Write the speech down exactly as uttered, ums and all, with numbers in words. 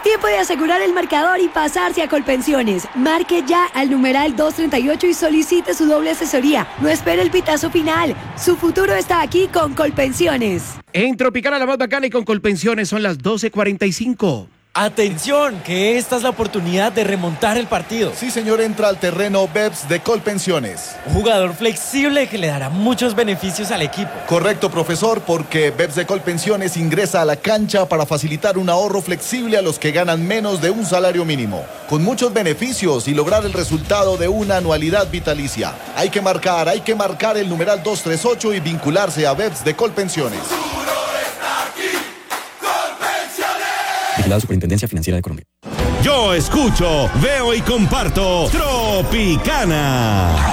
Tiempo de asegurar el marcador y pasarse a Colpensiones. Marque ya al numeral doscientos treinta y ocho y solicite su doble asesoría. No espere el pitazo final. Su futuro está aquí con Colpensiones. En Tropicana la más bacana y con Colpensiones son las doce cuarenta y cinco. Atención, que esta es la oportunidad de remontar el partido. Sí, señor, entra al terreno B E P S de Colpensiones. Un jugador flexible que le dará muchos beneficios al equipo. Correcto, profesor, porque B E P S de Colpensiones ingresa a la cancha para facilitar un ahorro flexible a los que ganan menos de un salario mínimo, con muchos beneficios y lograr el resultado de una anualidad vitalicia. Hay que marcar, hay que marcar el numeral doscientos treinta y ocho y vincularse a B E P S de Colpensiones. La Superintendencia Financiera de Colombia. Yo escucho, veo y comparto Tropicana.